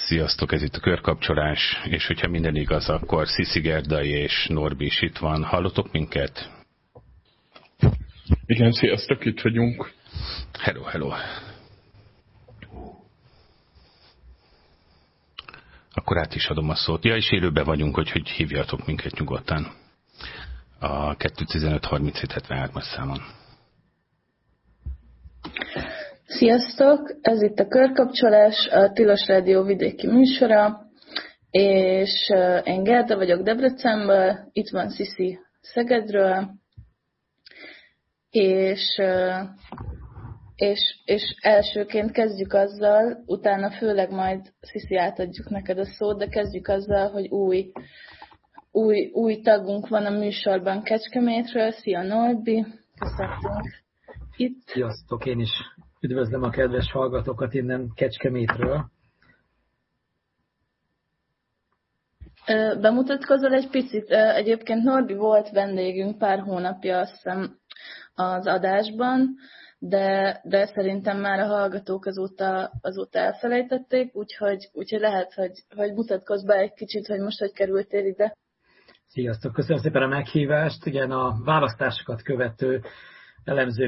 Sziasztok, ez itt a Körkapcsolás, és hogyha minden igaz, akkor Sziszi Gerda és Norbi is itt van. Hallotok minket? Igen, sziasztok, itt vagyunk. Hello, hello. Akkor át is adom a szót. Ja, és élőben vagyunk, hogy hívjatok minket nyugodtan. A 215-37-73-as számon. Sziasztok! Ez itt a Körkapcsolás, a Tilos Rádió vidéki műsora, és én Gerda vagyok Debrecenből, itt van Sziszi Szegedről, és elsőként kezdjük azzal, utána főleg majd Sziszi átadjuk neked a szót, de kezdjük azzal, hogy új tagunk van a műsorban Kecskemétről. Szia Norbi! Köszöntünk itt. Sziasztok! Én is üdvözlöm a kedves hallgatókat innen Kecskemétről. Bemutatkozol egy picit? Egyébként Norbi volt vendégünk pár hónapja, azt hiszem, az adásban, de szerintem már a hallgatók azóta elfelejtették, úgyhogy lehet, hogy mutatkozz be egy kicsit, hogy most hogy kerültél ide. Sziasztok! Köszönöm szépen a meghívást. Igen, a választásokat követő elemző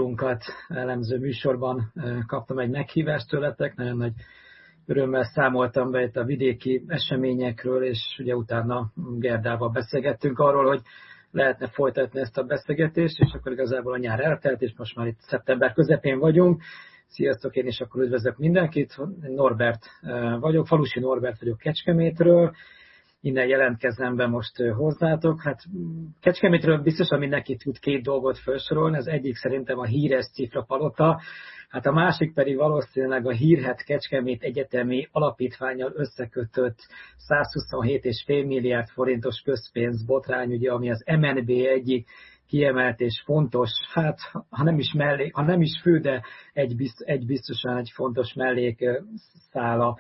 műsorban kaptam egy meghívást tőletek, nagyon nagy örömmel számoltam be itt a vidéki eseményekről, és ugye utána Gerdával beszélgettünk arról, hogy lehetne folytatni ezt a beszélgetést, és akkor igazából a nyár eltelt, és most már itt szeptember közepén vagyunk. Sziasztok, én is akkor üdvözlök mindenkit. Norbert vagyok, Falusi Norbert vagyok Kecskemétről. Innen jelentkezem be most hozzátok. Hát Kecskemétről biztosan mindenki tud két dolgot felsorolni. Az egyik szerintem a híres Cifrapalota, hát a másik pedig valószínűleg a hírhedt Kecskemét Egyetemi Alapítvánnyal összekötött 127,5 milliárd forintos közpénz botrány, ugye, ami az MNB egyik kiemelt és fontos, hát ha nem is fő, de biztosan egy fontos mellékszála.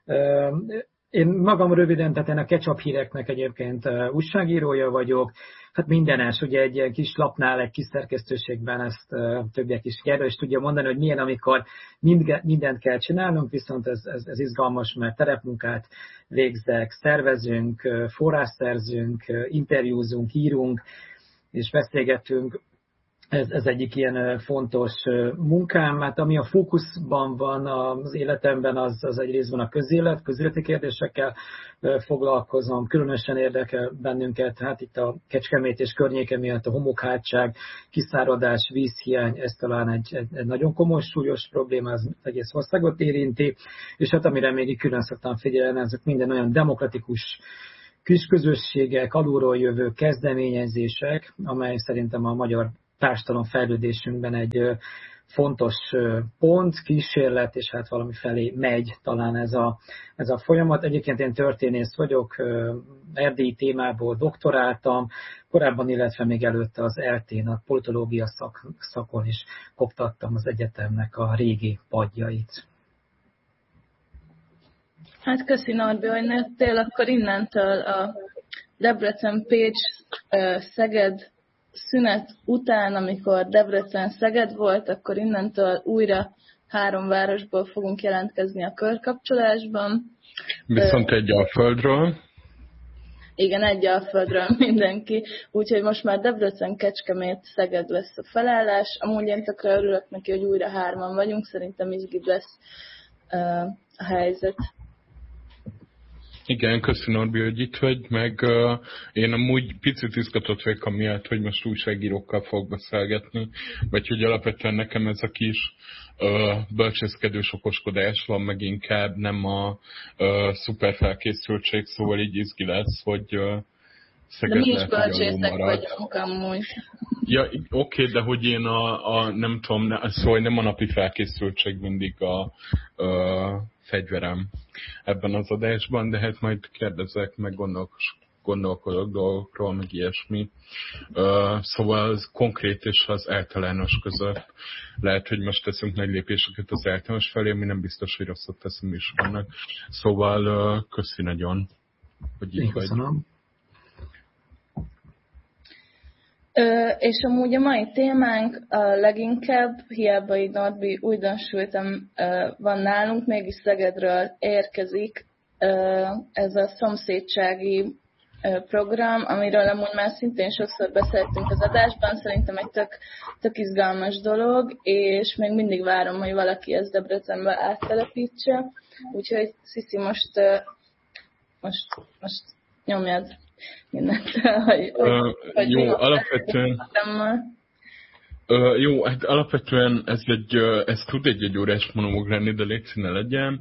Én magam röviden, tehát én a Ketchup híreknek egyébként újságírója vagyok. Hát mindenes, ugye egy ilyen kis lapnál, egy kis szerkesztőségben ezt többek is erről is tudja mondani, hogy milyen, amikor mindent kell csinálnunk, viszont ez izgalmas, mert terepmunkát végzek, szervezünk, forrásszerzünk, interjúzunk, írunk, és beszélgetünk. Ez egyik ilyen fontos munkám, hát ami a fókuszban van az életemben, az egyrészt van a közéleti kérdésekkel foglalkozom, különösen érdekel bennünket, hát itt a Kecskemét és környéke miatt a homokhátság, kiszáradás, vízhiány, ez talán egy nagyon komoly, súlyos probléma, az egész országot érinti, és hát amire még külön szoktam figyelni, ezek minden olyan demokratikus kisközösségek, alulról jövő kezdeményezések, amely szerintem a magyar társadalom fejlődésünkben egy fontos pont, kísérlet, és hát valami felé megy talán ez a folyamat. Egyébként én történész vagyok, erdélyi témából doktoráltam, korábban, illetve még előtte az ELTE-n, a politológia szakon is oktattam az egyetemnek a régi padjait. Hát köszi Norbi, hogy nőttél, akkor innentől a Debrecen-Pécs Szeged szünet után, amikor Debrecen-Szeged volt, akkor innentől újra 3 városból fogunk jelentkezni a Körkapcsolásban. Viszont egy Alföldről. Igen, egy Alföldről mindenki. Úgyhogy most már Debrecen, Kecskemét, Szeged lesz a felállás. Amúgy én tökre örülök neki, hogy újra 3-an vagyunk. Szerintem izgibb lesz a helyzet. Igen, köszönöm Norbi, hogy itt vagy, meg én amúgy picit izgatott vagyok amiatt, hogy most újságírókkal fogok beszélgetni, vagy hogy alapvetően nekem ez a kis bölcsészkedős okoskodás van, meg inkább nem a szuper felkészültség, szóval így izgi lesz, hogy Szeged de mi is bölcsészek vagyunk amúgy. Ja, oké, de hogy én nem tudom, szóval nem a napi felkészültség mindig a fegyverem ebben az adásban, de hát majd kérdezek, meg gondolkodok dolgokról, meg ilyesmi. Szóval az konkrét és az általános között. Lehet, hogy most teszünk nagy lépéseket az általános felé, ami nem biztos, hogy rosszat teszem is vannak. Szóval köszi nagyon, hogy így vagy. És amúgy a mai témánk a leginkább, hiába így Norbi újdonsültem van nálunk, mégis Szegedről érkezik, ez a szomszédsági program, amiről amúgy már szintén sokszor beszéltünk az adásban, szerintem egy tök izgalmas dolog, és még mindig várom, hogy valaki ezt Debrecenbe áttelepítse. Úgyhogy Sziszi, most nyomjad mindent, hogy jó, alapvetően... Jó, hát alapvetően ez tud egy órás monológ lenni, de légy színe legyen.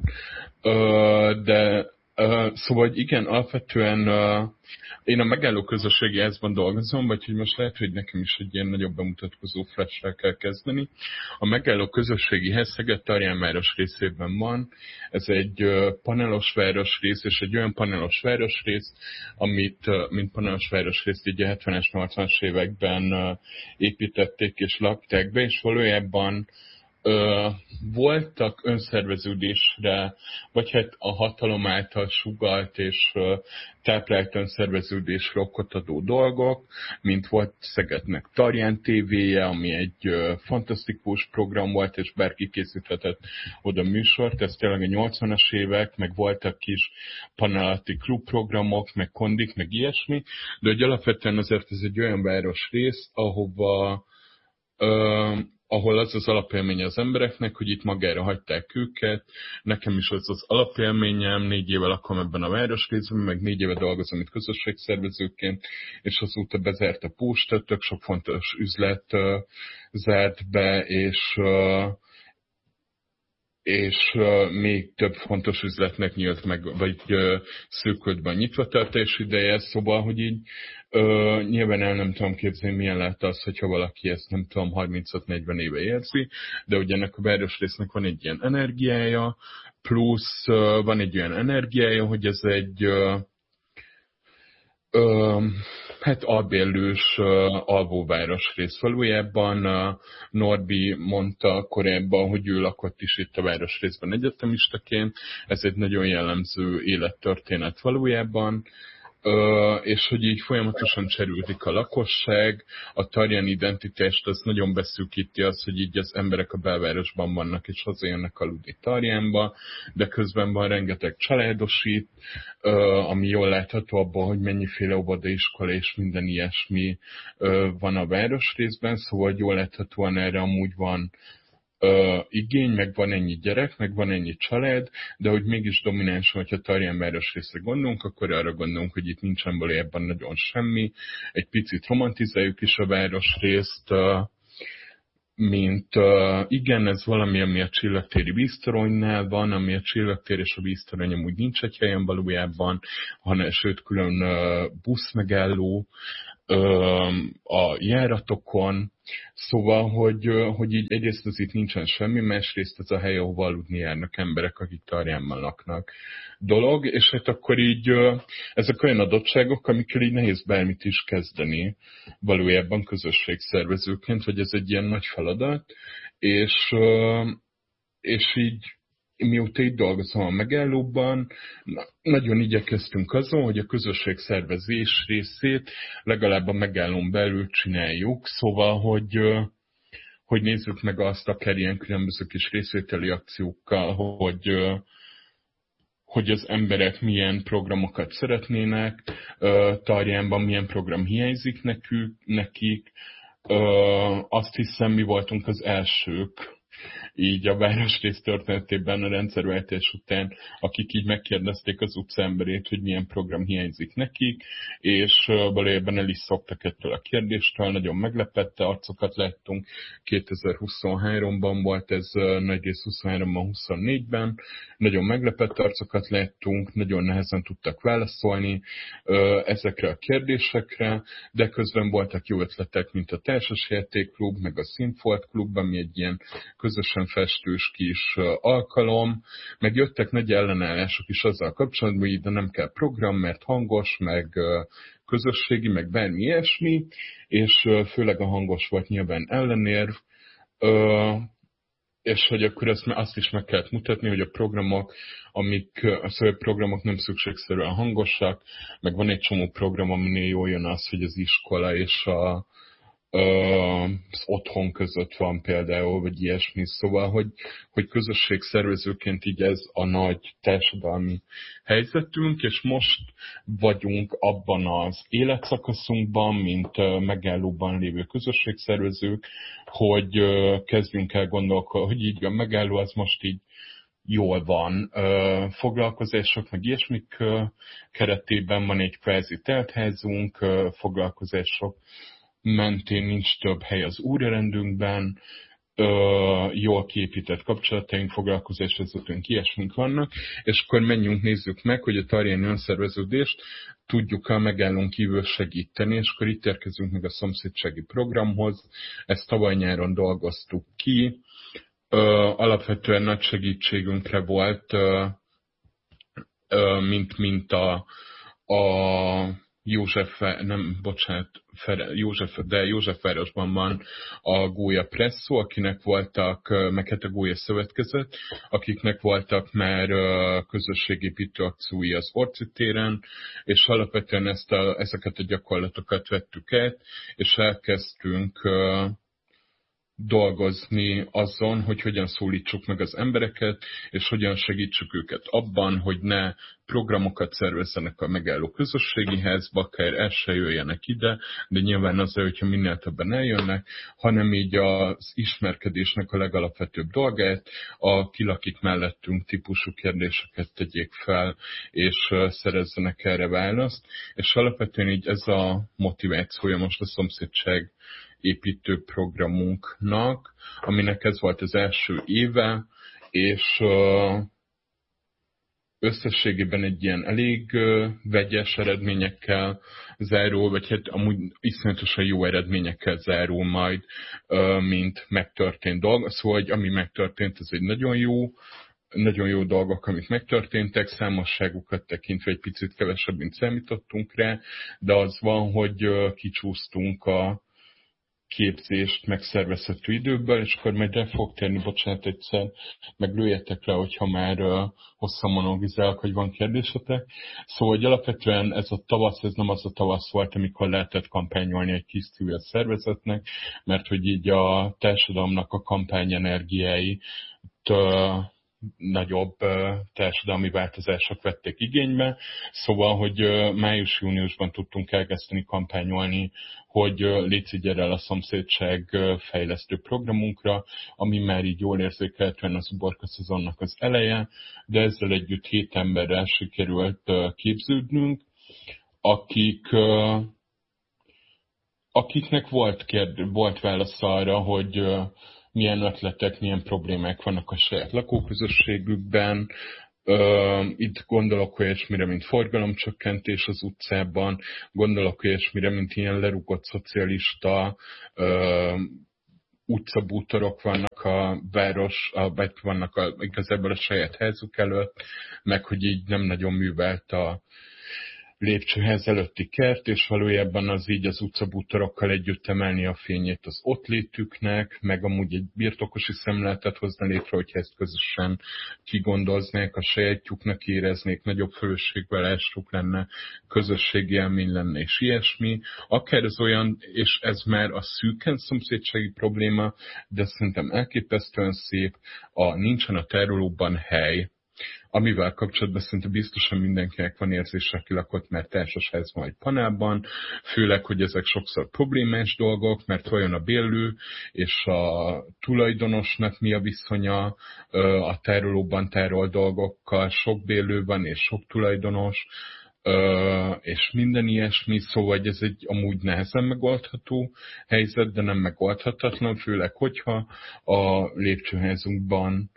Szóval igen, alapvetően én a megálló közösségi házban dolgozom, vagy hogy most lehet, hogy nekem is egy ilyen nagyobb bemutatkozó flash-rel kell kezdeni. A megálló közösségi ház Szeged-Tarján város részében van. Ez egy panelos városrész, és egy olyan panelos városrész, mint panelos városrészt így a 70-es, 80-as években építették és lakták be, és valójában voltak önszerveződésre, vagy hát a hatalom által sugalt és táplált önszerveződésre okot adó dolgok, mint volt Szegednek Tarján TV-je, ami egy fantasztikus program volt, és bárki készíthetett oda műsort, ez tényleg a 80-as évek, meg voltak kis panelati klubprogramok, meg kondik, meg ilyesmi, de hogy alapvetően azért ez egy olyan városrész, ahol az alapélménye az embereknek, hogy itt magára hagyták őket. Nekem is az alapélményem, 4 éve lakom ebben a városrészben, meg 4 éve dolgozom itt közösségszervezőként, és azóta bezárt a posta, tök sok fontos üzlet zárt be, és még több fontos üzletnek nyílt meg, vagy szűkült be a nyitvatartás ideje, szóval, hogy így nyilván el nem tudom képzelni, milyen lehet az, hogyha valaki ezt nem tudom 35-40 éve érzi, de ugye ennek a városrésznek van egy ilyen energiája, plusz van egy olyan energiája, hogy ez egy hát albérlős alvóvárosrész. Valójában Norbi mondta korábban, hogy ő lakott is itt a városrészben egyetemistaként. Ez egy nagyon jellemző élettörténet valójában. És hogy így folyamatosan cserüldik a lakosság, a tarjáni identitást az nagyon beszűkíti az, hogy így az emberek a belvárosban vannak és hazajönnek aludni Tarjánba, de közben van rengeteg családosít, ami jól látható abban, hogy mennyiféle óvodaiskola és minden ilyesmi van a városrészben, szóval jól láthatóan erre amúgy van igény, meg van ennyi gyerek, meg van ennyi család, de hogy mégis domináns, hogyha Tarján városrészre gondolunk, akkor arra gondolunk, hogy itt nincsen valójában nagyon semmi. Egy picit romantizáljuk is a városrészt, mint igen, ez valami, ami a csillagtéri víztoronynál van, ami a csillagtér és a víztorony amúgy nincs egy helyen valójában, hanem sőt külön buszmegálló a járatokon, szóval, hogy így egyrészt az itt nincsen semmi, másrészt ez a hely, ahova aludni járnak emberek, akik Tarjánban laknak dolog, és hát akkor így ezek olyan adottságok, amikkel így nehéz bármit is kezdeni valójában közösségszervezőként, hogy ez egy ilyen nagy feladat, és így mióta itt dolgozom a megállóban, nagyon igyekeztünk azon, hogy a közösségszervezés részét legalább a megállón belül csináljuk, szóval, hogy nézzük meg azt akár ilyen különböző kis részvételi akciókkal, hogy az emberek milyen programokat szeretnének, Tarjánban milyen program hiányzik nekik. Azt hiszem, mi voltunk az elsők, így a városrész történetében a rendszerváltás után, akik így megkérdezték az utca emberét, hogy milyen program hiányzik nekik, és valójában el is szoktak ettől a kérdéstől, nagyon meglepette arcokat láttunk, 2023-ban volt ez, nagyrészt 23-ban, 24-ben, nagyon meglepett arcokat láttunk, nagyon nehezen tudtak válaszolni ezekre a kérdésekre, de közben voltak jó ötletek, mint a Társasjátékklub, meg a Színfolt klub, ami egy ilyen közösen festős kis alkalom, meg jöttek nagy ellenállások is azzal kapcsolatban, hogy ide nem kell program, mert hangos, meg közösségi, meg bármi ilyesmi, és főleg a hangos volt nyilván ellenérv, és hogy akkor azt is meg kellett mutatni, hogy a programok, a szövegprogramok nem szükségszerűen hangosak, meg van egy csomó program, aminél jól jön az, hogy az iskola és az otthon között van például, vagy ilyesmi. Szóval, hogy közösségszervezőként így ez a nagy társadalmi helyzetünk, és most vagyunk abban az életszakaszunkban, mint megállóban lévő közösségszervezők, hogy kezdjünk el gondolkodni, hogy így a megálló az most így jól van. Foglalkozások, meg ilyesmik keretében van egy kvázi teltházunk, foglalkozások mentén nincs több hely az órarendünkben, jól kiépített kapcsolataink, foglalkozásvezetőnk, ilyesmink vannak, és akkor menjünk, nézzük meg, hogy a tarján önszerveződést tudjuk-e megállón kívül segíteni, és akkor itt érkezünk meg a szomszédsági programhoz, ezt tavaly nyáron dolgoztuk ki, alapvetően nagy segítségünkre volt, mint a Józsefvárosban van a Gólya Presszó, akinek voltak, meg hát a Gólya Szövetkezet, akiknek voltak már közösségépítő akciói az Orci téren, és alapvetően ezeket a gyakorlatokat vettük át, és elkezdtünk dolgozni azon, hogy hogyan szólítsuk meg az embereket, és hogyan segítsük őket abban, hogy ne programokat szervezzenek a megálló közösségi házba, akár el se jöjjenek ide, de nyilván azért, hogyha minél többen eljönnek, hanem így az ismerkedésnek a legalapvetőbb dolgát, a ki lakik mellettünk típusú kérdéseket tegyék fel, és szerezzenek erre választ, és alapvetően így ez a motivációja most a szomszédság építő programunknak, aminek ez volt az első éve, és összességében egy ilyen elég vegyes eredményekkel zárul, vagy hát amúgy iszonyatosan jó eredményekkel zárul majd, mint megtörtént dolog. Szóval, hogy ami megtörtént, ez egy nagyon jó dolgok, amik megtörténtek, számosságukat tekintve egy picit kevesebb, mint számítottunk rá, de az van, hogy kicsúsztunk a képzést megszervezhető időből, és akkor majd el fog térni, bocsánat egyszer, meg lőjetek le, hogyha már hosszan monologizálok, hogy van kérdésetek. Szóval, hogy alapvetően ez a tavasz, ez nem az a tavasz volt, amikor lehetett kampányolni egy kis civil szervezetnek, mert hogy így a társadalomnak a kampányenergiái nagyobb társadalmi változások vették igénybe. Szóval, hogy május-júniusban tudtunk elkezdeni kampányolni, hogy légy gyere el a szomszédság fejlesztő programunkra, ami már így jól érzékelhetően az uborka szezonnak az eleje, de ezzel együtt 7 emberrel sikerült képződnünk, akiknek volt válasz arra, hogy milyen ötletek, milyen problémák vannak a saját lakóközösségükben. Itt gondolok olyasmire, mint forgalomcsökkentés az utcában, gondolok olyasmire, mint ilyen lerúgott szocialista utcabútorok vannak igazából a saját házuk előtt, meg hogy így nem nagyon művelt a lépcsőház előtti kert, és valójában az így az utcabútorokkal együtt emelni a fényét az ott létüknek, meg amúgy egy birtokosi szemléletet hozni létre, hogyha ezt közösen kigondoznák, a sajátjuknak éreznék, nagyobb felelősségvállásuk lenne, közösségi élmény lenne, és ilyesmi. Akár ez olyan, és ez már a szűken szomszédsági probléma, de szerintem elképesztően szép, nincsen a tárolóban hely, amivel kapcsolatban szerintem biztosan mindenkinek van érzése, aki lakott már társasházban vagy panelban, főleg, hogy ezek sokszor problémás dolgok, mert vajon a bérlő és a tulajdonosnak mi a viszonya a tárolóban tárol dolgokkal, sok bérlő van és sok tulajdonos, és minden ilyesmi, szóval ez egy amúgy nehezen megoldható helyzet, de nem megoldhatatlan, főleg, hogyha a lépcsőházunkban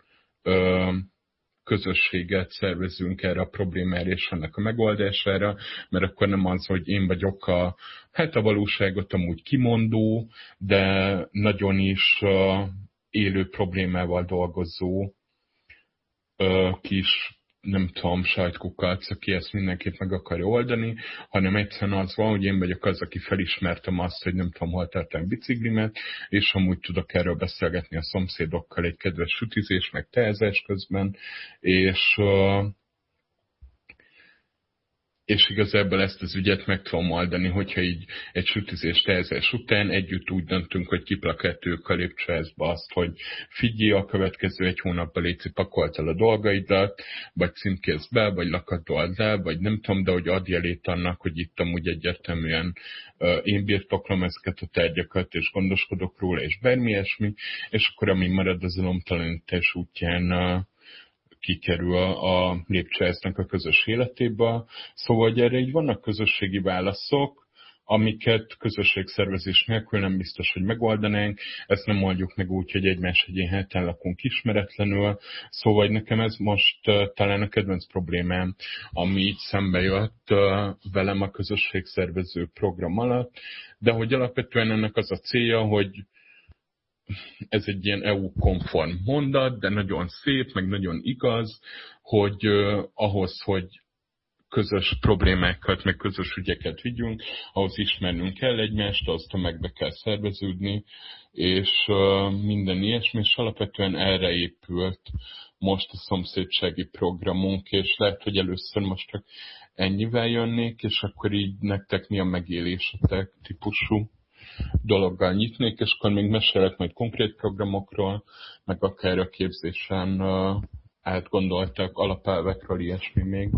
közösséget szervezünk erre a problémára és ennek a megoldására, mert akkor nem az, hogy én vagyok a valóságot amúgy kimondó, de nagyon is élő problémával dolgozó kis, nem tudom, sajtkukac, aki ezt mindenképp meg akarja oldani, hanem egyszerűen az van, hogy én vagyok az, aki felismertem azt, hogy nem tudom, hol tettem biciklimet, és amúgy tudok erről beszélgetni a szomszédokkal egy kedves sütizés, meg teázás közben, és és igazából ezt az ügyet meg tudom oldani, hogyha így egy sütizés tejzés után együtt úgy döntünk, hogy kiplakáltjuk a lépcsőházba azt, hogy figyelj, a következő egy hónapban léci pakolt el a dolgaidat, vagy címkézz be, vagy lakadold el, vagy nem tudom, de hogy adj elét annak, hogy itt amúgy egyértelműen én birtoklom ezeket a tárgyakat, és gondoskodok róla, és bármi ilyesmi, és akkor ami marad az alomtalanítás útján kikerül a lépcsőháznak a közös életébe. Szóval hogy erre így vannak közösségi válaszok, amiket közösségszervezés nélkül nem biztos, hogy megoldanánk. Ezt nem oldjuk meg úgy, hogy egymás egyén hátán lakunk ismeretlenül. Szóval hogy nekem ez most talán a kedvenc problémám, ami így szembe jött velem a közösségszervező program alatt, de hogy alapvetően ennek az a célja, hogy ez egy ilyen EU-konform mondat, de nagyon szép, meg nagyon igaz, hogy ahhoz, hogy közös problémákat, meg közös ügyeket vigyünk, ahhoz ismernünk kell egymást, azt meg be kell szerveződni, és minden ilyesmi, és alapvetően erre épült most a szomszédsági programunk, és lehet, hogy először most csak ennyivel jönnék, és akkor így nektek mi a megélésetek típusú dologgal nyitnék, és akkor még mesélek majd konkrét programokról, meg akár a képzésen átgondoltak alapelvekről, ilyesmi még.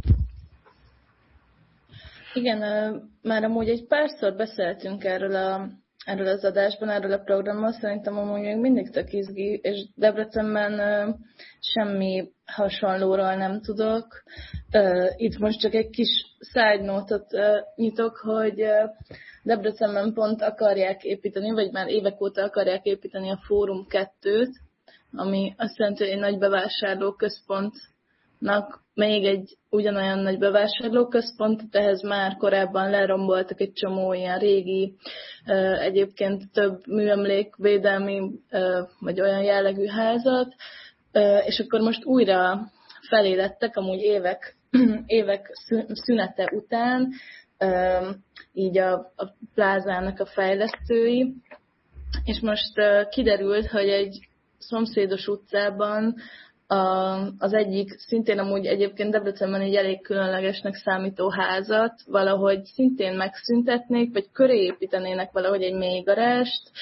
Igen, már amúgy egy párszor beszéltünk erről az adásban, erről a programról, szerintem amúgy még mindig tök izgi, és Debrecenben semmi hasonlóról nem tudok. Itt most csak egy kis side note-ot nyitok, hogy Debrecenben pont akarják építeni, vagy már évek óta akarják építeni a Fórum 2-t, ami azt jelenti, hogy egy nagy bevásárlóközpontnak még egy ugyanolyan nagy bevásárlóközpont, ehhez már korábban leromboltak egy csomó ilyen régi, egyébként több műemlékvédelmi, vagy olyan jellegű házat, és akkor most újra felélettek, amúgy évek szünete után, így a plázának a fejlesztői, és most kiderült, hogy egy szomszédos utcában az egyik, szintén amúgy egyébként Debrecenben egy elég különlegesnek számító házat valahogy szintén megszüntetnék, vagy köré építenének valahogy egy mély garást,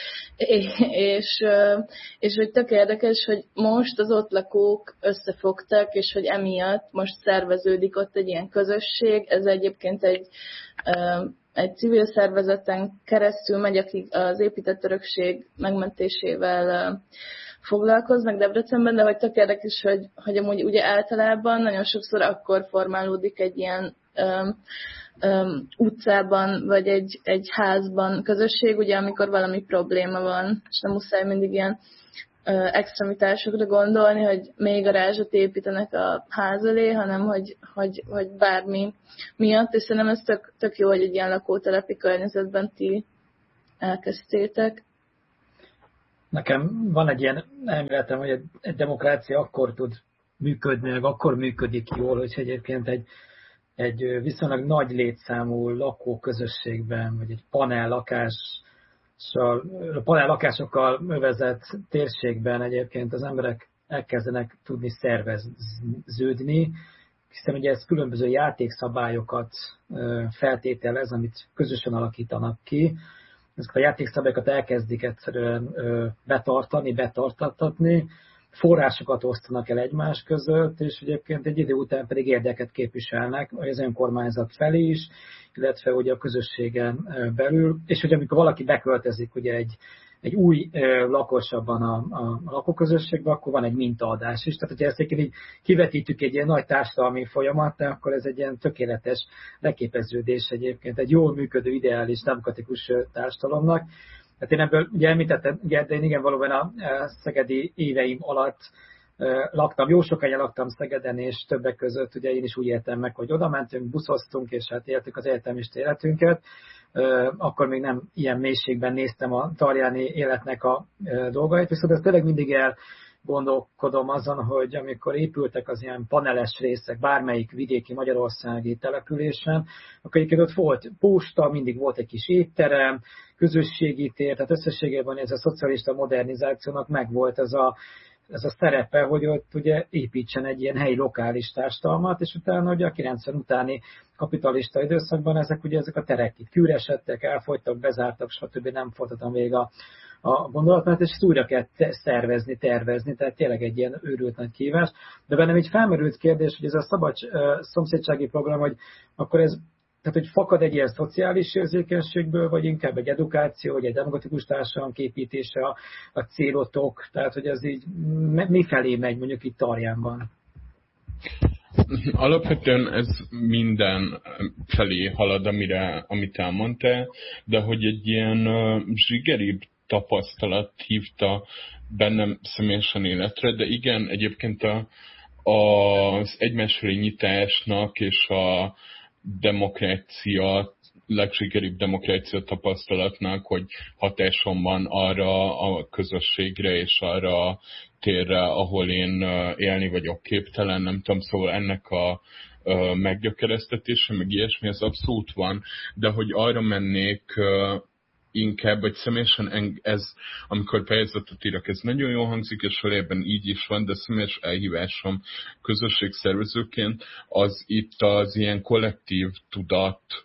és hogy tök érdekes, hogy most az ott lakók összefogtak, és hogy emiatt most szerveződik ott egy ilyen közösség. Ez egyébként egy civil szervezeten keresztül megy, akik az épített örökség megmentésével foglalkoznak Debrecenben, de hogy tök érdekes, hogy amúgy ugye általában nagyon sokszor akkor formálódik egy ilyen utcában, vagy egy házban közösség, ugye amikor valami probléma van, és nem muszáj mindig ilyen extremitásokra gondolni, hogy még garázsot építenek a ház elé, hanem hogy bármi miatt, és szerintem ez tök jó, hogy egy ilyen lakótelepi környezetben ti elkezdtétek. Nekem van egy ilyen elméletem, hogy egy demokrácia akkor tud működni, meg akkor működik jól, hogy egyébként egy viszonylag nagy létszámú lakóközösségben, vagy egy panellakásokkal övezett térségben egyébként az emberek elkezdenek tudni szerveződni, hiszen ugye ez különböző játékszabályokat feltételez, amit közösen alakítanak ki. Ezeket a játékszabályokat elkezdik egyszerűen betartatni, forrásokat osztanak el egymás között, és egyébként egy idő után pedig érdeket képviselnek az önkormányzat felé is, illetve ugye a közösségen belül, és hogy amikor valaki beköltözik ugye egy új lakos abban a lakóközösségben, akkor van egy mintaadás is. Tehát, hogyha ezt így kivetítjük egy ilyen nagy társadalmi folyamattal, akkor ez egy ilyen tökéletes leképeződés egyébként, egy jól működő, ideális, demokratikus társadalomnak. Hát én ebből ugye említettem, de én igen valóban a szegedi éveim alatt laktam, jó sokáig laktam Szegeden, és többek között ugye én is úgy éltem meg, hogy oda mentünk, buszoztunk, és hát éltük az egyetemista életünket. Akkor még nem ilyen mélységben néztem a tarjáni életnek a dolgait, viszont ezt tényleg mindig elgondolkodom azon, hogy amikor épültek az ilyen paneles részek bármelyik vidéki magyarországi településen, akkor egyébként ott volt posta, mindig volt egy kis étterem, közösségi tér, tehát összességében ez a szocialista modernizációnak megvolt ez a ez a szerepe, hogy ott ugye építsen egy ilyen helyi lokális társadalmat, és utána ugye a 90 utáni kapitalista időszakban ezek a terek itt kiüresedtek, elfogytak, bezártak, stb. Nem folytatom még a gondolatmenet, és ezt újra kell szervezni, tervezni, tehát tényleg egy ilyen őrült nagy kihívás. De bennem így felmerült kérdés, hogy ez a szabad szomszédsági program, hogy akkor ez, tehát hogy fakad egy ilyen szociális érzékenységből, vagy inkább egy edukáció, vagy egy demokratikus társadalom képítése a célotok, tehát hogy ez így mifelé megy mondjuk itt Tarjánban? Alapvetően ez minden felé halad, amit elmondtál, de hogy egy ilyen zsigeribb tapasztalat hívta bennem személyesen életre, de igen, egyébként az egymásfelé nyitásnak és a demokrácia, legzsigeribb demokrácia tapasztalatnak, hogy hatásom van arra a közösségre és arra a térre, ahol én élni vagyok képtelen, nem tudom, szóval ennek a meggyökeresztetése, meg ilyesmi, ez abszolút van, de hogy arra mennék inkább, hogy személyesen ez, amikor fejezetet írok, ez nagyon jól hangzik, és valójában így is van, de személyes elhívásom közösségszervezőként az itt az ilyen kollektív tudatnak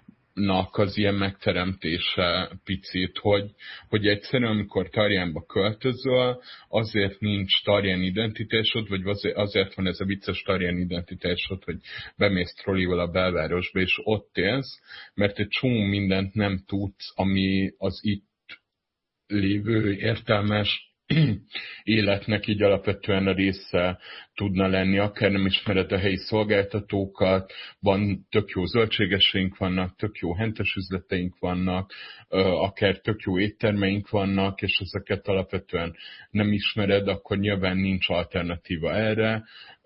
az ilyen megteremtése picit, hogy egyszerűen, amikor Tarjánba költözöl, azért nincs tarján identitásod, vagy azért van ez a vicces tarján identitásod, hogy bemész trollival a belvárosba, és ott élsz, mert egy csomó mindent nem tudsz, ami az itt lévő értelmes életnek így alapvetően a része tudna lenni, akár nem ismered a helyi szolgáltatókat, van tök jó zöldségeseink vannak, tök jó hentes üzleteink vannak, akár tök jó éttermeink vannak, és ezeket alapvetően nem ismered, akkor nyilván nincs alternatíva erre.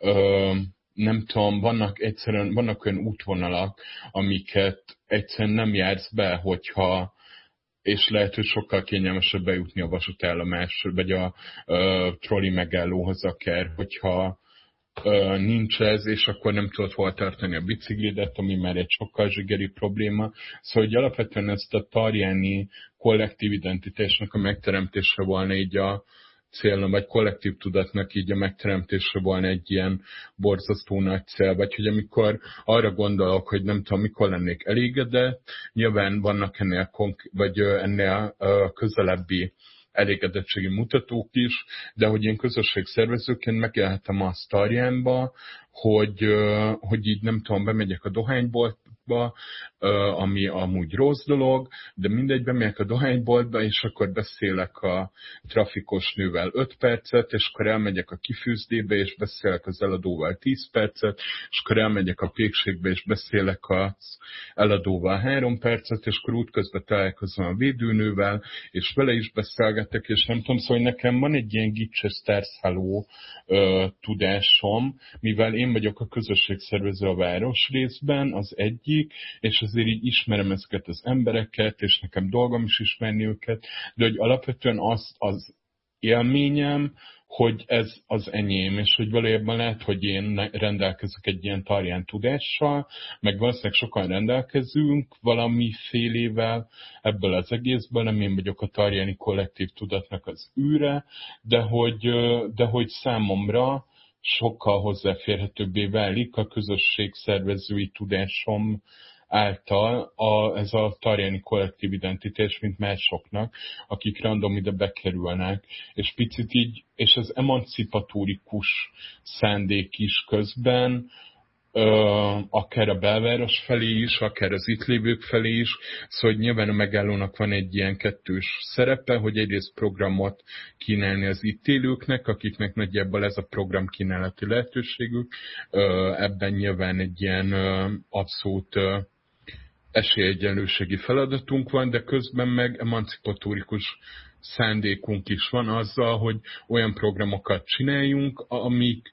Nem tudom, vannak olyan útvonalak, amiket egyszerűen nem jársz be, hogyha és lehet, hogy sokkal kényelmesebb bejutni a vasútállomásra, vagy a trolli megállóhoz akár, hogyha nincs ez, és akkor nem tudod hol tartani a biciklidet, ami már egy sokkal zsigeri probléma. Szóval, hogy alapvetően ezt a tarjáni kollektív identitásnak a megteremtése volna így a célna, vagy kollektív tudatnak így a megteremtésre volna egy ilyen borzasztó nagy cél, vagy hogy amikor arra gondolok, hogy nem tudom, mikor lennék elégedett, nyilván vannak ennél közelebbi elégedettségi mutatók is, de hogy én közösségszervezőként megélhetem azt Tarjánba, hogy így nem tudom, bemegyek a dohányboltba, ami amúgy rossz dolog, de mindegy, bemegyek a dohányboltba, és akkor beszélek a trafikos nővel 5 percet, és akkor elmegyek a kifűzdébe, és beszélek az eladóval 10 percet, és akkor elmegyek a pékségbe, és beszélek az eladóval 3 percet, és akkor útközben találkozom a védőnővel, és vele is beszélgetek, és nem tudom, szóval nekem van egy ilyen gicses Stars-Hello tudásom, mivel én vagyok a közösségszervező a városrészben, az egyik, és azért így ismerem ezeket az embereket, és nekem dolgom is ismerni őket, de hogy alapvetően az élményem, hogy ez az enyém, és hogy valójában lehet, hogy én rendelkezek egy ilyen tarján tudással, meg valószínűleg sokan rendelkezünk valamifélével ebből az egészből, nem én vagyok a tarjáni kollektív tudatnak az űre, de hogy számomra sokkal hozzáférhetőbbé válik a közösségszervezői tudásom által ez a tarjáni kollektív identitás, mint másoknak, akik random ide bekerülnek, és picit így, és az emancipatórikus szándék is közben, akár a belváros felé is, akár az itt lévők felé is, szóval nyilván a megállónak van egy ilyen kettős szerepe, hogy egyrészt programot kínálni az itt élőknek, akiknek nagyjából ez a program kínálati lehetőségük, ebben nyilván egy ilyen abszolút esélyegyenlőségi feladatunk van, de közben meg emancipatórikus szándékunk is van azzal, hogy olyan programokat csináljunk, amik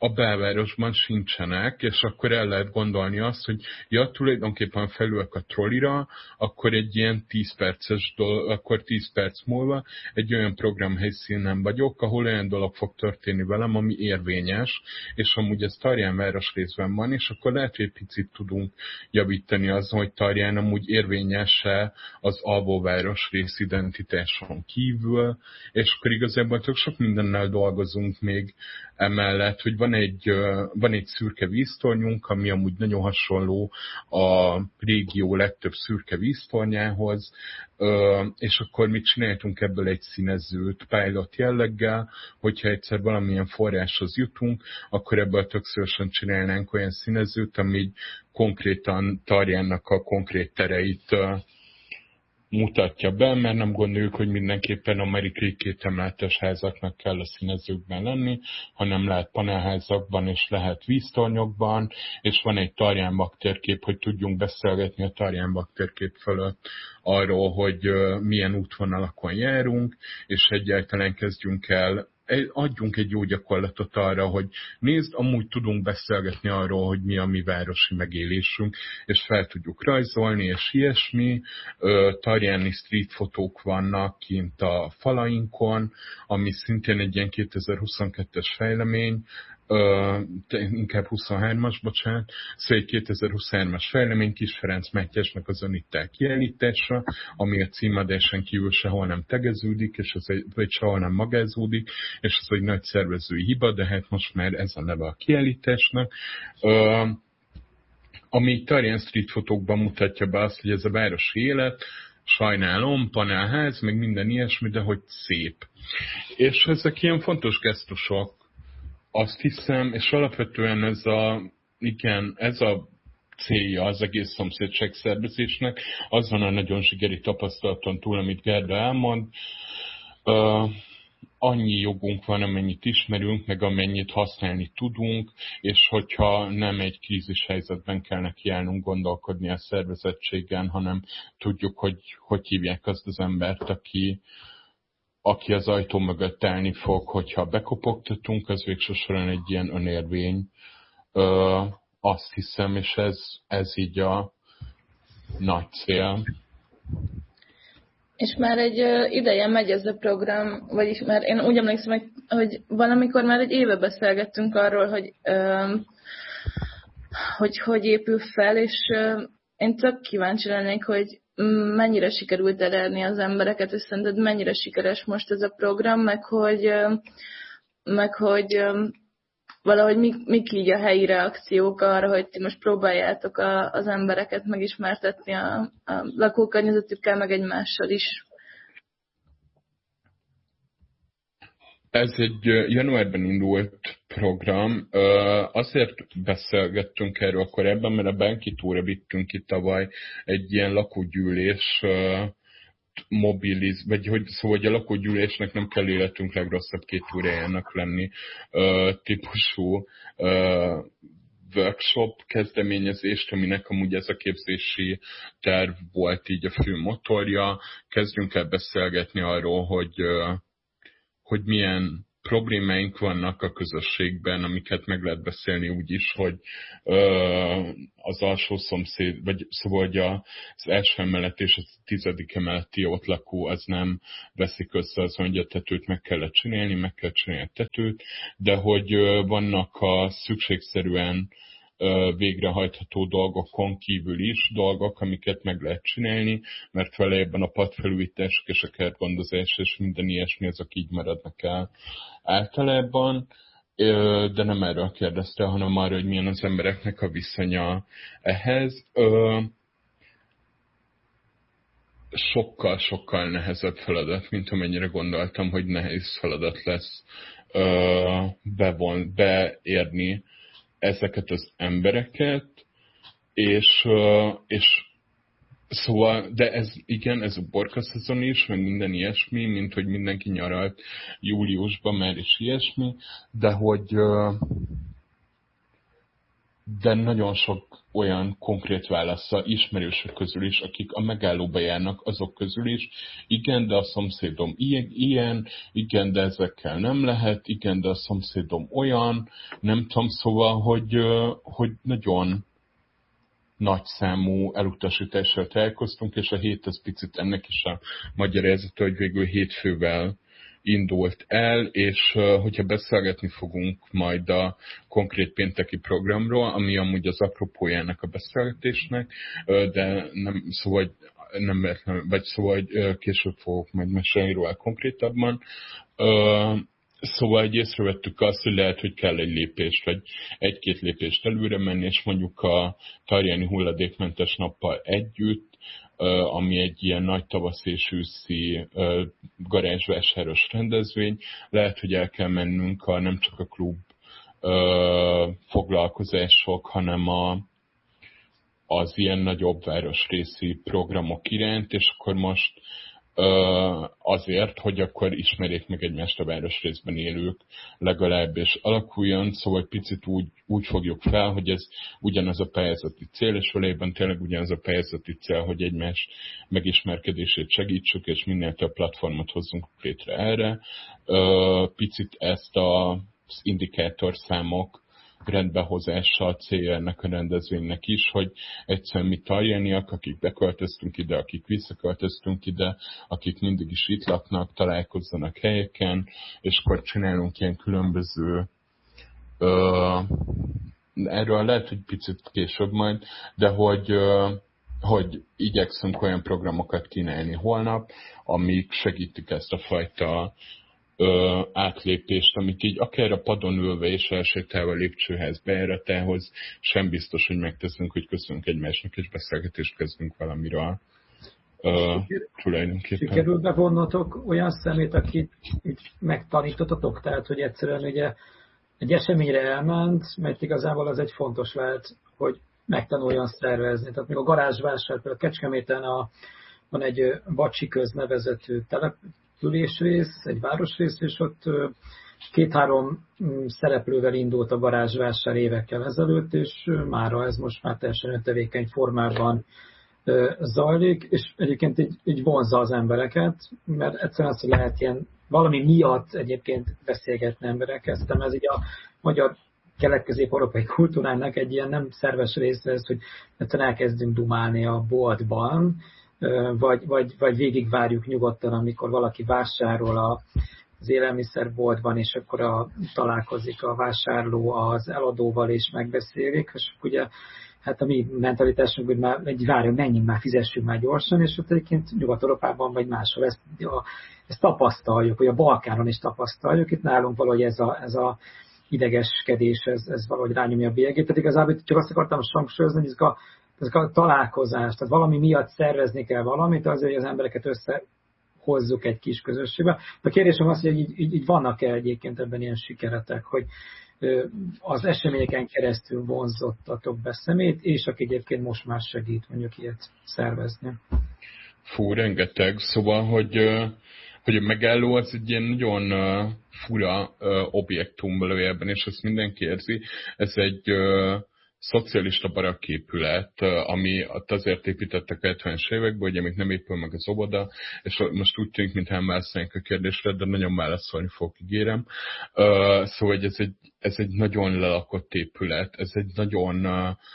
a belvárosban sincsenek, és akkor el lehet gondolni azt, hogy ja, tulajdonképpen felülök a trollira, akkor egy ilyen 10 perces dolog, akkor 10 perc múlva egy olyan programhelyszínen vagyok, ahol olyan dolog fog történni velem, ami érvényes, és amúgy ez Tarján városrészben van, és akkor lehet, hogy egy picit tudunk javítani azon, hogy Tarján amúgy érvényes-e az alvóvárosrész identitáson kívül, és akkor igazából tök sok mindennel dolgozunk még emellett, hogy van egy szürke víztornyunk, ami amúgy nagyon hasonló a régió legtöbb szürke víztornyához, és akkor mi csináltunk ebből egy színezőt pilot jelleggel, hogyha egyszer valamilyen forráshoz jutunk, akkor ebből többszörösen csinálnánk olyan színezőt, ami konkrétan Tarjánnak a konkrét tereit mutatja be, mert nem gondoljuk, hogy mindenképpen amerikai kétemeletes házaknak kell a színezőkben lenni, hanem lehet panelházakban, és lehet víztornyokban, és van egy Tarján baktérkép, hogy tudjunk beszélgetni a Tarján baktérkép fölött arról, hogy milyen útvonalakon járunk, és egyáltalán kezdjünk el adjunk egy jó gyakorlatot arra, hogy nézd, amúgy tudunk beszélgetni arról, hogy mi a mi városi megélésünk, és fel tudjuk rajzolni, és ilyesmi. Tarjáni street fotók vannak kint a falainkon, ami szintén egy ilyen 2022-es fejlemény, inkább 23-as, bocsánat, szóval egy 2023-as fejlemény Kis Ferenc Mátyásnak az Önittel kiállítása, ami a címadáson kívül sehol nem tegeződik, és vagy sehol nem magázódik, és ez egy nagy szervezői hiba, de hát most már ez a neve a kiállításnak. Ami Tarján street fotókban mutatja be azt, hogy ez a városi élet, sajnálom, panelház, meg minden ilyesmi, de hogy szép. És ezek ilyen fontos gesztusok, azt hiszem, és alapvetően ez a célja az egész szomszédságszervezésnek, azon a nagyon zsigeri tapasztalaton túl, amit Gerda elmond, annyi jogunk van, amennyit ismerünk, meg amennyit használni tudunk, és hogyha nem egy krízis helyzetben kell nekiállnunk gondolkodni a szervezettségen, hanem tudjuk, hogy hívják azt az embert, aki az ajtó mögött állni fog, hogyha bekopogtatunk, az végső soron egy ilyen önérvény. Azt hiszem, és ez így a nagy cél. És már egy ideje megy ez a program, vagyis már én úgy emlékszem, hogy valamikor már egy éve beszélgettünk arról, hogy épül fel, és én tök kíváncsi lennék, hogy mennyire sikerült elérni az embereket, és szerinted mennyire sikeres most ez a program, meg hogy valahogy mik így a helyi reakciók arra, hogy ti most próbáljátok az embereket megismertetni a lakókörnyezetükkel, meg egymással is. Ez egy januárban indult program. Azért beszélgettünk erről korábban, mert a Benki túra vittünk ki tavaly egy ilyen lakógyűlés szóval hogy a lakógyűlésnek nem kell életünk legrosszabb 2 órájának lenni típusú workshop kezdeményezést, aminek amúgy ez a képzési terv volt így a fő motorja. Kezdjünk el beszélgetni arról, hogy milyen problémáink vannak a közösségben, amiket meg lehet beszélni úgy is, hogy az alsó szomszéd, vagy szóval hogy az első emelet és az 10. emeleti ott lakó az nem veszik össze azon, hogy a tetőt meg kell csinálni a tetőt, de hogy vannak a szükségszerűen végrehajtható dolgokon kívül is dolgok, amiket meg lehet csinálni, mert valójában a padfelújítások és a kertgondozás és minden ilyesmi, azok így maradnak el általában, de nem erről kérdezte, hanem arra, hogy milyen az embereknek a viszonya ehhez. Sokkal nehezebb feladat, mint amennyire gondoltam, hogy nehéz feladat lesz beérni ezeket az embereket, és szóval, de ez a borka szezon is, meg minden ilyesmi, mint hogy mindenki nyaralt júliusban már is ilyesmi, de hogy de nagyon sok olyan konkrét válasza ismerősök közül is, akik a megállóba járnak, azok közül is, igen, de a szomszédom ilyen, igen, de ezekkel nem lehet, igen, de a szomszédom olyan, nem tudom, szóval, hogy nagyon nagy számú elutasítással találkoztunk, és a hét az picit ennek is a magyarázata, hogy végül hétfővel indult el, és hogyha beszélgetni fogunk majd a konkrét pénteki programról, ami amúgy az apropójának a beszélgetésnek, de nem, szóval nem vagy szóval később fogok majd mesélni róla konkrétabban. Szóval észrevettük azt, hogy lehet, hogy kell egy lépést, vagy egy-két lépést előre menni, és mondjuk a Tarjáni hulladékmentes nappal együtt, ami egy ilyen nagy tavasz és őszi garázsvásáros rendezvény, lehet, hogy el kell mennünk nem csak a klub foglalkozások, hanem az ilyen nagyobb városrészi programok iránt, és akkor most azért, hogy akkor ismerjék meg egymást a városrészben élők legalább, és alakuljon, szóval picit úgy fogjuk fel, hogy ez ugyanaz a pályázati cél, és valójában tényleg ugyanaz a pályázati cél, hogy egymás megismerkedését segítsük, és minél több platformot hozzunk létre erre. Picit ezt az indikátorszámok rendbehozása a célja ennek a rendezvénynek is, hogy egyszerűen mi tarjániak, akik beköltöztünk ide, akik visszaköltöztünk ide, akik mindig is itt laknak, találkozzanak helyeken, és akkor csinálunk ilyen különböző erről lehet, hogy picit később majd, de hogy igyekszünk olyan programokat kínálni holnap, amik segítik ezt a fajta átlépést, amit így akár a padon ülve és elsétálva a lépcsőház bejáratához sem biztos, hogy megteszünk, hogy köszönünk egymásnak és beszélgetést kezdünk valamiről. Tulajdonképpen. Sikerül bevonnotok olyan szemét, akit megtanítottatok? Tehát, hogy egyszerűen ugye egy eseményre elment, mert igazából az egy fontos lehet, hogy megtanuljon szervezni. Tehát még a garázsvásár, például Kecskeméten van egy Bacsi köz nevezetű településrész, egy városrész, és ott 2-3 szereplővel indult a garázsvásár évekkel ezelőtt, és mára ez most már teljesen tevékeny formában zajlik, és egyébként így vonzza az embereket, mert egyszerűen azt lehet ilyen valami miatt egyébként beszélgetni emberek. Kezdtem, ez így a magyar kelet-közép-európai kultúrának egy ilyen nem szerves része ez, hogy egyszerűen elkezdünk dumálni a boltban, vagy végigvárjuk nyugodtan, amikor valaki vásárol az élelmiszerboltban, és akkor találkozik a vásárló az eladóval, és megbeszélik, és ugye hát a mi mentalitásunk, hogy már várjunk, menjünk már, fizessünk már gyorsan, és ott egyébként Nyugat-Európában vagy máshol ezt tapasztaljuk, vagy a Balkánon is tapasztaljuk, itt nálunk valahogy ez a idegeskedés, ez valahogy rányomja a bélyegét. Tehát igazából csak azt akartam hangsúlyozni, hogy ezek a találkozás, tehát valami miatt szervezni kell valamit, azért, hogy az embereket összehozzuk egy kis közösségbe. A kérdésem az, hogy így vannak-e egyébként ebben ilyen sikeretek, hogy az eseményeken keresztül vonzottatok be szemét, és aki egyébként most már segít mondjuk ilyet szervezni. Fú, rengeteg. Szóval, hogy a megálló az egy ilyen nagyon fura objektum valójában, és ezt mindenki érzi. Ez egy szocialista barakképület, ami azért építettek 70-es években, hogy amíg nem épül meg az óvoda, és most úgy tűnik, mintha nem válaszolják a kérdésre, de nagyon válaszolni fogok, ígérem. Szóval ez egy nagyon lelakott épület, ez egy nagyon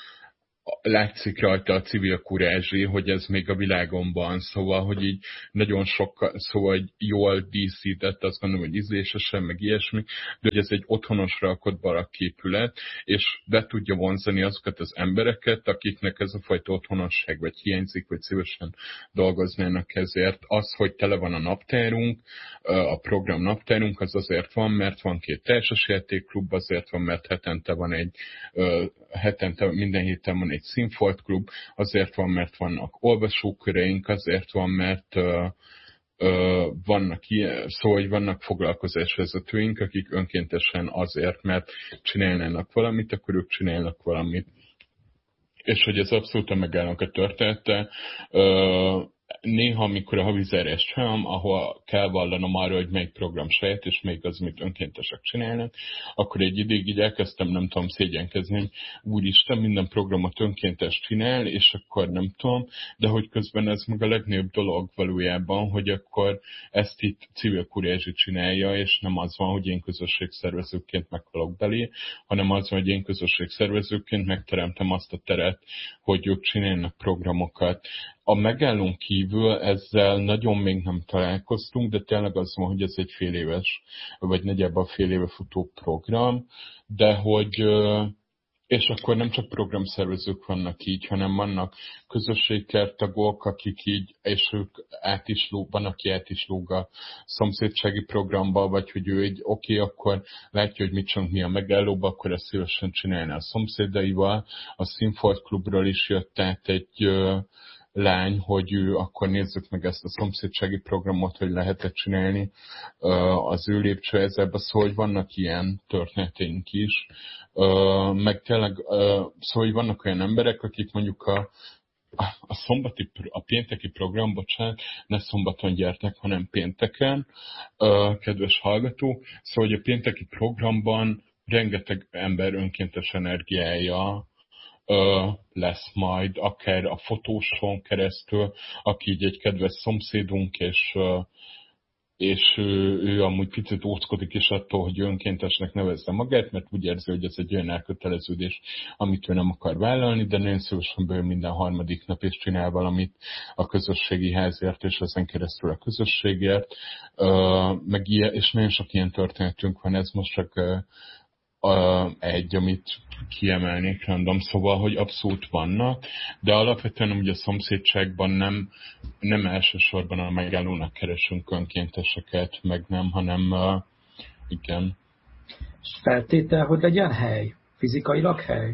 látszik rajta a civil kurázsi, hogy ez még a világon van, szóval, hogy így nagyon sok, szóval hogy jól díszített, azt gondolom, hogy ízlésesen, meg ilyesmi, de hogy ez egy otthonosra rakott barakképület, és be tudja vonzani azokat az embereket, akiknek ez a fajta otthonosság vagy hiányzik, vagy szívesen dolgoznának ezért. Az, hogy tele van a naptárunk, a program naptárunk, az azért van, mert van 2 társasjátékklub, azért van, mert minden héten van egy színfoltklub, azért van, mert vannak olvasóköreink, azért van, mert vannak foglalkozásvezetőink, akik önkéntesen azért, mert csinálnának valamit, akkor ők csinálnak valamit. És hogy ez abszolút a megállnak a története, néha, amikor a havizárést csinálom, ahol kell vallanom arra, hogy melyik program saját, és melyik az, amit önkéntesek csinálnak, akkor egy ideig így elkezdtem, nem tudom, szégyenkezni, hogy úristen, minden programot önkéntes csinál, és akkor nem tudom, de hogy közben ez meg a legnagyobb dolog valójában, hogy akkor ezt itt civil kurázsi csinálja, és nem az van, hogy én közösségszervezőként meghalok belé, hanem az van, hogy én közösségszervezőként megteremtem azt a teret, hogy ők csinálnak programokat. A megállón kívül ezzel nagyon még nem találkoztunk, de tényleg az van, hogy ez egy fél éves, vagy nagyjából fél éve futó program, de hogy, és akkor nem csak programszervezők vannak így, hanem vannak közösségkertagok, akik így, és ők van, aki át is lóg a szomszédsági programba, vagy hogy ő egy akkor látja, hogy mit csinálunk mi a megállóba, akkor ezt szívesen csinálná a szomszédaival. A Színfolt Klubról is jött át egy lány, hogy ő akkor nézzük meg ezt a szomszédsági programot, hogy lehet-e csinálni az ő lépcsőhelyzetben, szóval hogy vannak ilyen történeteink is. Meg tényleg, szóval hogy vannak olyan emberek, akik mondjuk a pénteki program, bocsánat, ne szombaton gyertek, hanem pénteken, kedves hallgató, szóval hogy a pénteki programban rengeteg ember önkéntes energiája lesz majd, akár a fotóson keresztül, aki így egy kedves szomszédunk, és ő amúgy picit óckodik is attól, hogy önkéntesnek nevezze magát, mert úgy érzi, hogy ez egy olyan elköteleződés, amit ő nem akar vállalni, de nagyon szívesen bejön minden harmadik nap, és csinál valamit a közösségi házért, és ezen keresztül a közösségért. És nagyon sok ilyen történetünk van, ez most csak egy, amit kiemelnék random, szóval, hogy abszolút vannak, de alapvetően ugye a szomszédságban nem elsősorban a megállónak keresünk önkénteseket, meg nem, hanem igen. Feltétel, hogy legyen hely? Fizikailag hely?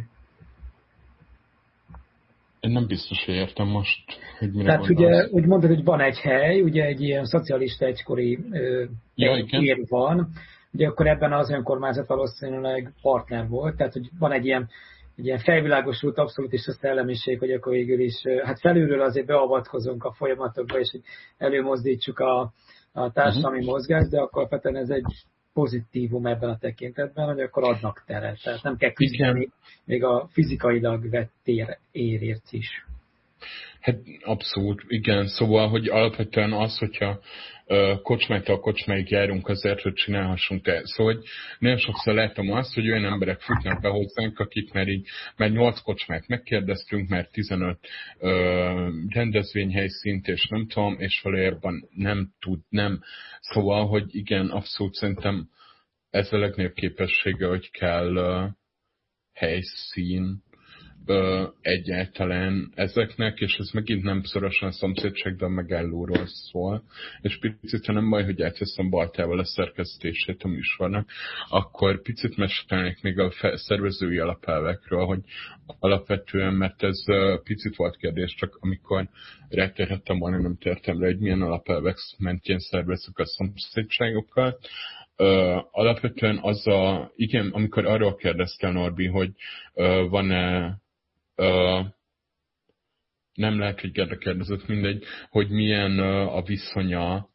Én nem biztos, hogy értem most, hogy mire Tehát gondolsz. ugye úgy mondod, hogy van egy hely, ugye egy ilyen szocialista egykori ér van, ugye akkor ebben az önkormányzat valószínűleg partner volt, tehát hogy van egy ilyen felvilágosult abszolútista szellemiség, hogy akkor végül is, hát felülről azért beavatkozunk a folyamatokba, és hogy előmozdítsuk a társadalmi mozgást, de akkor alapvetően ez egy pozitívum ebben a tekintetben, hogy akkor adnak teret. Tehát nem kell küzdeni még a fizikailag vett érért is. Hát abszolút, igen. Szóval, hogy alapvetően az, hogyha kocsmától kocsmáig járunk azért, hogy csinálhassunk szóval, hogy nagyon sokszor látom azt, hogy olyan emberek futnak be hozzánk, akik már 8 kocsmát megkérdeztünk, már 15 rendezvényhelyszínt, és nem tudom, és valójában nem. Szóval, hogy igen, abszolút szerintem ez a legnagyobb képessége, hogy kell helyszín egyáltalán ezeknek, és ez megint nem szorosan a szomszédság, de a megállóról szól. És picit, ha nem baj, hogy átveszem Baltával a szerkesztését a műsornak, akkor picit mesélnék még a szervezői alapelvekről, hogy alapvetően, mert ez picit volt kérdés, csak amikor rátérhettem volna, nem tértem rá, hogy milyen alapelvek mentén szervezzük a szomszédságokat. Alapvetően igen, amikor arról kérdeztél, Norbi, hogy van-e nem lehet, hogy Gerda kérdezett, mindegy, hogy milyen a viszonya,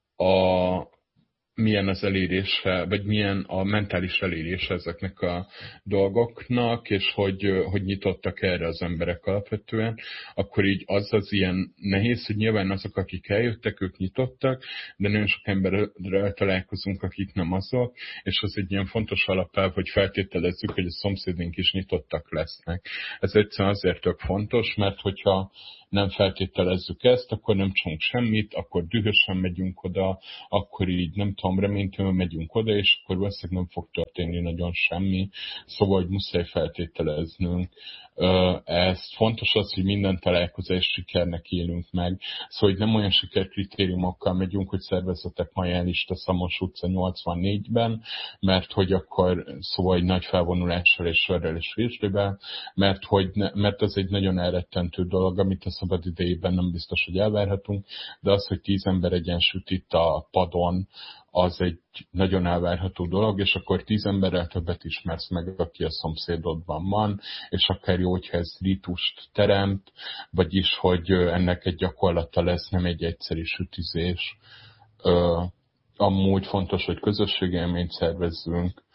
milyen az elérése, vagy milyen a mentális elérése ezeknek a dolgoknak, és hogy nyitottak erre az emberek alapvetően, akkor így az ilyen nehéz, hogy nyilván azok, akik eljöttek, ők nyitottak, de nagyon sok emberrel találkozunk, akik nem azok, és az egy ilyen fontos alapelv, hogy feltételezzük, hogy a szomszédink is nyitottak lesznek. Ez egyszerűen azért tök fontos, mert hogyha nem feltételezzük ezt, akkor nem csinálunk semmit, akkor dühösen megyünk oda, akkor így nem tudom, reménytelen megyünk oda, és akkor valószínűleg nem fog történni nagyon semmi. Szóval, hogy muszáj feltételeznünk ezt. Fontos az, hogy minden találkozás sikernek élünk meg. Szóval, hogy nem olyan sikerkritériumokkal megyünk, hogy szervezetek majánlista Szamos utca 84-ben, mert hogy akkor szóval egy nagy felvonulással és sörrel és virslivel, mert az egy nagyon elrettentő dolog, amit a szabad idejében nem biztos, hogy elvárhatunk, de az, hogy 10 ember egyen süt itt a padon, az egy nagyon elvárható dolog, és akkor 10 emberrel többet ismersz meg, aki a szomszédodban van, és akár jó, hogyha ez ritust teremt, vagyis, hogy ennek egy gyakorlata lesz, nem egy egyszerű sütizés. Amúgy fontos, hogy közösségélményt szervezzünk.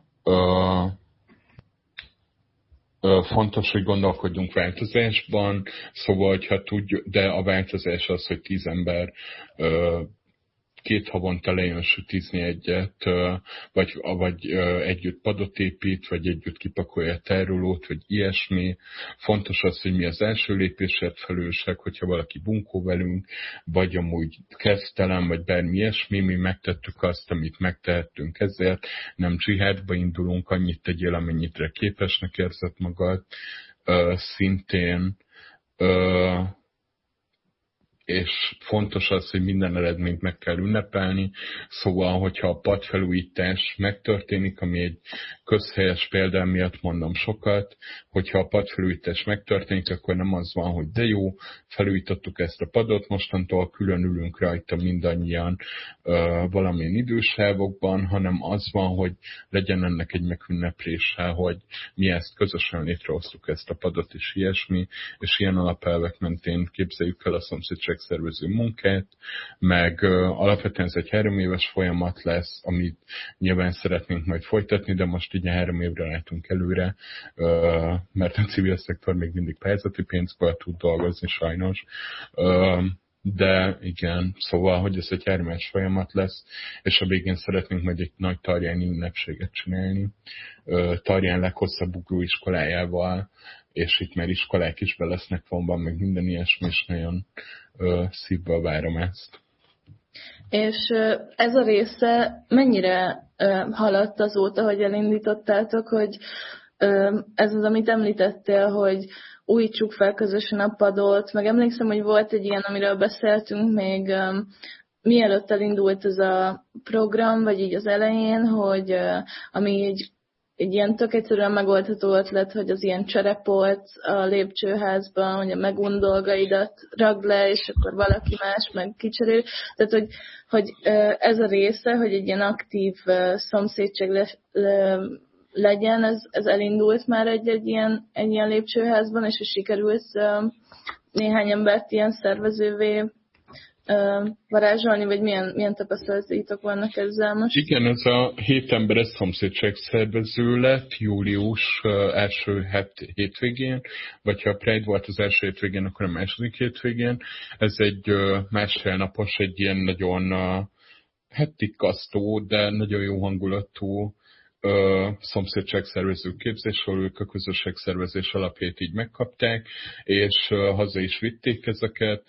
Fontos, hogy gondolkodjunk változásban, szóval, hogyha tudjuk, de a változás az, hogy 10 ember 2 havonta lejön sütizni egyet, vagy együtt padot épít, vagy együtt kipakolja a tárolót, vagy ilyesmi. Fontos az, hogy mi az első lépésért felelősek, hogyha valaki bunkó velünk, vagy amúgy kezdtelen, vagy bármi ilyesmi, mi megtettük azt, amit megtehettünk ezért, nem dzsihádba indulunk, annyit tegyél, amennyire képesnek érzed magad. Szintén és fontos az, hogy minden eredményt meg kell ünnepelni, szóval, hogyha a padfelújítás megtörténik, ami egy közhelyes példa, miatt mondom sokat, hogyha a padfelújítás megtörténik, akkor nem az van, hogy de jó, felújítottuk ezt a padot, mostantól külön ülünk rajta mindannyian valamilyen idősávokban, hanem az van, hogy legyen ennek egy megünneplése, hogy mi ezt közösen létrehoztuk ezt a padot, és ilyesmi, és ilyen alapelvek mentén képzeljük el a szomszédságszervező munkát, meg alapvetően ez egy 3 éves folyamat lesz, amit nyilván szeretnénk majd folytatni, de most így 3 évre látunk előre, mert a civil szektor még mindig pályázati pénzből tud dolgozni sajnos. De igen, szóval, hogy ez egy 3 éves folyamat lesz, és a végén szeretnénk majd egy nagy tarjáni ünnepséget csinálni. Tarján leghosszabb ugróiskolájával, és itt már iskolák is be lesznek vonva, meg minden ilyesmi, és nagyon szívből várom ezt. És ez a része mennyire haladt azóta, hogy elindítottátok, hogy ez az, amit említettél, hogy újítsuk fel közösen a padot, meg emlékszem, hogy volt egy ilyen, amiről beszéltünk még mielőtt elindult ez a program, vagy így az elején, hogy ami egy ilyen tök egyszerűen megoldható ötlet, hogy az ilyen cserepolc a lépcsőházban, hogy a megund dolgaidat ragd le, és akkor valaki más meg kicserél. Tehát, hogy ez a része, hogy egy ilyen aktív szomszédság legyen, ez elindult már egy ilyen lépcsőházban, és sikerült néhány embert ilyen szervezővé varázsolni, vagy milyen tapasztalatatok vannak ezzel most? Igen, ez a 7 emberes szomszédságszervező lett július első hétvégén, vagy ha a Pride volt az első hétvégén, akkor a második hétvégén. Ez egy 1,5 napos, egy ilyen nagyon tikasztó, de nagyon jó hangulatú szomszédságszervező képzésről, ők a közösségszervezés alapját így megkapták, és haza is vitték ezeket,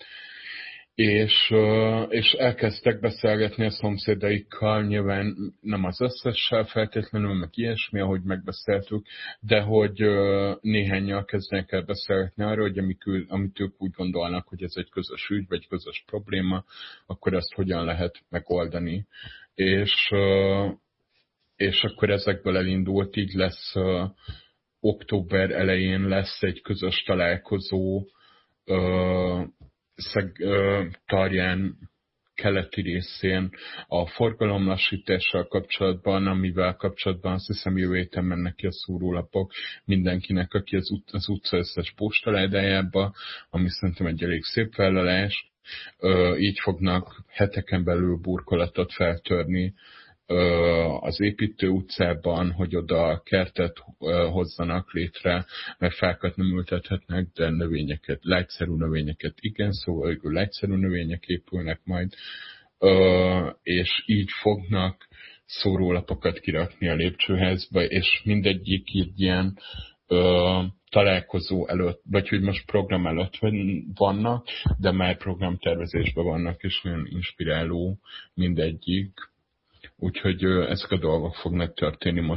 és elkezdtek beszélgetni a szomszédaikkal, nyilván nem az összessel feltétlenül, meg ilyesmi, ahogy megbeszéltük, de hogy néhányan kezdenek el beszélgetni arra, hogy amit ők úgy gondolnak, hogy ez egy közös ügy, vagy közös probléma, akkor ezt hogyan lehet megoldani. És akkor ezekből elindult, így lesz október elején lesz egy közös találkozó Tarján keleti részén a forgalomlassítással kapcsolatban, amivel kapcsolatban azt hiszem jövő héten mennek ki a szórólapok mindenkinek, aki az utca összes postaládájába, ami szerintem egy elég szép vállalás. Így fognak heteken belül burkolatot feltörni az építő utcában, hogy oda kertet hozzanak létre, mert fákat nem ültethetnek, de növényeket, lágyszerű növényeket igen, szóval lágyszerű növények épülnek majd, és így fognak szórólapokat kirakni a lépcsőházba, és mindegyik egy ilyen találkozó előtt, vagy hogy most program előtt vannak, de már programtervezésben vannak, és nagyon inspiráló mindegyik. Úgyhogy ezek a dolgok fognak történni most